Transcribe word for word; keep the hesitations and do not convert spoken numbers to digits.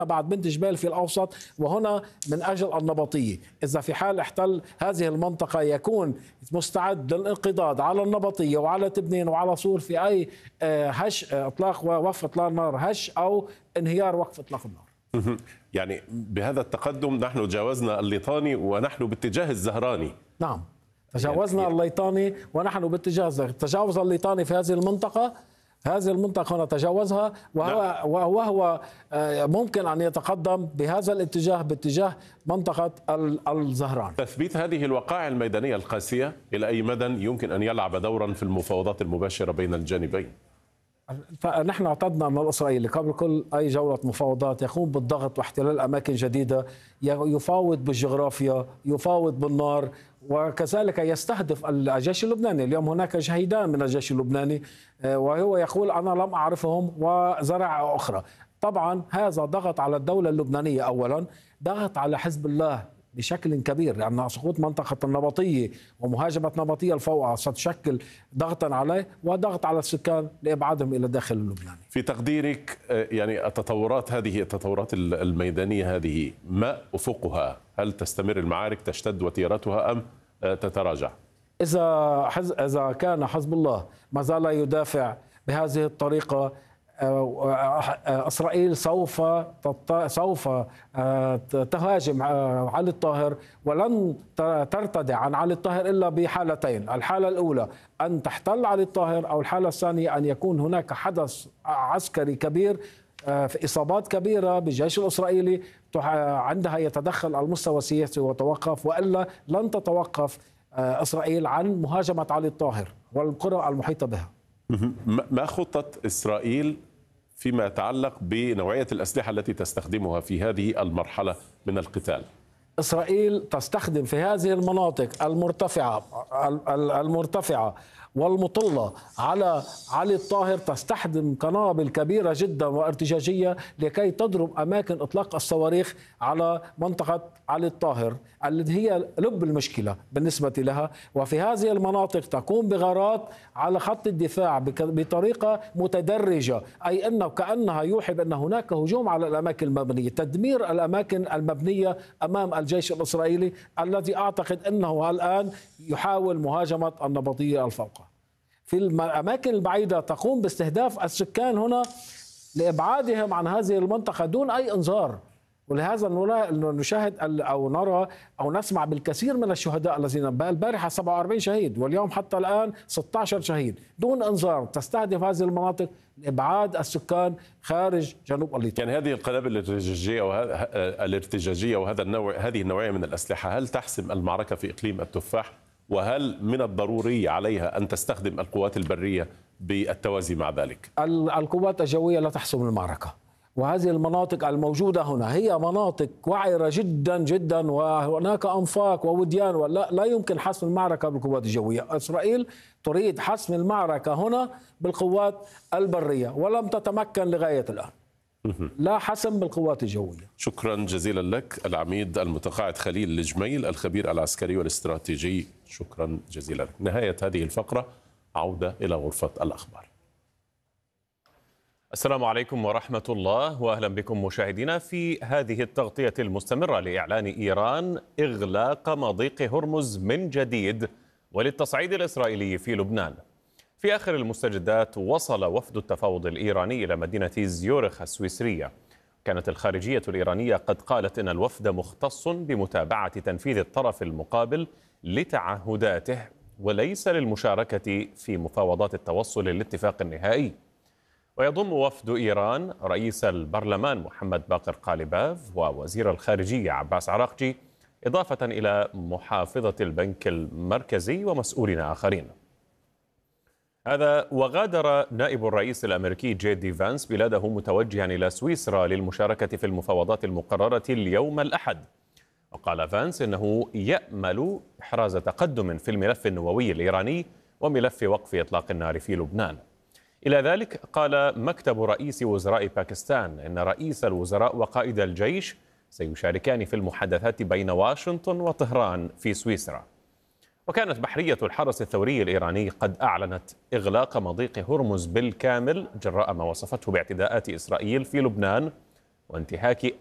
بعد بنت جبال في الأوسط، وهنا من أجل النبطية. إذا في حال احتل هذه المنطقة يكون مستعد للانقضاض على النبطية وعلى تبنين وعلى صور في أي هش إطلاق ووقف إطلاق النار هش أو انهيار وقف إطلاق النار. يعني بهذا التقدم نحن تجاوزنا الليطاني ونحن باتجاه الزهراني. نعم، تجاوزنا يعني الليطاني ونحن باتجاه الزهراني. تجاوز الليطاني في هذه المنطقة هذه المنطقة هنا تجاوزها، وهو, وهو ممكن أن يتقدم بهذا الاتجاه باتجاه منطقة الزهران. تثبيت هذه الوقائع الميدانية القاسية إلى أي مدى يمكن أن يلعب دورا في المفاوضات المباشرة بين الجانبين؟ فنحن اعتدنا من الإسرائيلي قبل كل أي جولة مفاوضات يقوم بالضغط واحتلال أماكن جديدة، يفاوض بالجغرافيا، يفاوض بالنار، وكذلك يستهدف الجيش اللبناني. اليوم هناك شهيدان من الجيش اللبناني وهو يقول أنا لم أعرفهم وزرع أخرى. طبعا هذا ضغط على الدولة اللبنانية، أولا ضغط على حزب الله بشكل كبير، لأن يعني سقوط منطقة النبطية ومهاجمة نبطية الفوقع ستشكل ضغطا عليه وضغط على السكان لإبعادهم إلى داخل اللبناني. في تقديرك يعني التطورات هذه التطورات الميدانية هذه ما أفقها؟ هل تستمر المعارك تشتد وتيرتها أم تتراجع؟ إذا حز... إذا كان حزب الله ما زال يدافع بهذه الطريقة، إسرائيل سوف سوف تهاجم علي الطاهر، ولن ترتدع عن علي الطاهر إلا بحالتين. الحالة الأولى أن تحتل علي الطاهر، أو الحالة الثانية أن يكون هناك حدث عسكري كبير في إصابات كبيرة بالجيش الإسرائيلي، عندها يتدخل المستوى السياسي وتوقف، وإلا لن تتوقف إسرائيل عن مهاجمة علي الطاهر والقرى المحيطة بها. ما خطة إسرائيل فيما يتعلق بنوعية الأسلحة التي تستخدمها في هذه المرحلة من القتال؟ إسرائيل تستخدم في هذه المناطق المرتفعة المرتفعة والمطلة على علي الطاهر، تستخدم قنابل كبيرة جدا وارتجاجية لكي تضرب أماكن إطلاق الصواريخ على منطقة علي الطاهر التي هي لب المشكلة بالنسبة لها. وفي هذه المناطق تقوم بغارات على خط الدفاع بطريقة متدرجة، أي أنه كأنها يوحي بأن هناك هجوم على الأماكن المبنية، تدمير الأماكن المبنية أمام الجيش الإسرائيلي الذي أعتقد أنه الآن يحاول مهاجمة النبطية الفوقة. في الأماكن البعيدة تقوم باستهداف السكان هنا لإبعادهم عن هذه المنطقة دون أي إنذار. ولهذا نشاهد أو نرى أو نسمع بالكثير من الشهداء الذين البارحة سبعة وأربعين شهيد واليوم حتى الآن ستة عشر شهيد دون إنذار. تستهدف هذه المناطق لإبعاد السكان خارج جنوب الليطان. يعني هذه القنابل الارتجاجية وهذا الارتجاجية وهذا النوع هذه النوعية من الأسلحة هل تحسم المعركة في إقليم التفاح؟ وهل من الضروري عليها أن تستخدم القوات البرية بالتوازي مع ذلك؟ القوات الجوية لا تحسم المعركة، وهذه المناطق الموجودة هنا هي مناطق وعرة جدا جدا، وهناك أنفاق ووديان، ولا لا يمكن حسم المعركة بالقوات الجوية. إسرائيل تريد حسم المعركة هنا بالقوات البرية ولم تتمكن لغاية الآن. لا حسم بالقوات الجوية. شكرا جزيلا لك العميد المتقاعد خليل الجميل الخبير العسكري والاستراتيجي، شكرا جزيلا لك. نهاية هذه الفقرة، عودة إلى غرفة الأخبار. السلام عليكم ورحمة الله، وأهلا بكم مشاهدينا في هذه التغطية المستمرة لإعلان إيران إغلاق مضيق هرمز من جديد وللتصعيد الإسرائيلي في لبنان. في آخر المستجدات وصل وفد التفاوض الإيراني إلى مدينة زيورخ السويسرية. كانت الخارجية الإيرانية قد قالت إن الوفد مختص بمتابعة تنفيذ الطرف المقابل لتعهداته وليس للمشاركة في مفاوضات التوصل للاتفاق النهائي. ويضم وفد إيران رئيس البرلمان محمد باقر قالباف ووزير الخارجية عباس عراقجي، إضافة إلى محافظة البنك المركزي ومسؤولين آخرين. هذا وغادر نائب الرئيس الأمريكي جي دي فانس بلاده متوجها إلى سويسرا للمشاركة في المفاوضات المقررة اليوم الأحد. وقال فانس إنه يأمل إحراز تقدم في الملف النووي الإيراني وملف وقف إطلاق النار في لبنان. إلى ذلك قال مكتب رئيس وزراء باكستان إن رئيس الوزراء وقائد الجيش سيشاركان في المحادثات بين واشنطن وطهران في سويسرا. وكانت بحرية الحرس الثوري الإيراني قد أعلنت إغلاق مضيق هرمز بالكامل جراء ما وصفته باعتداءات إسرائيل في لبنان وانتهاك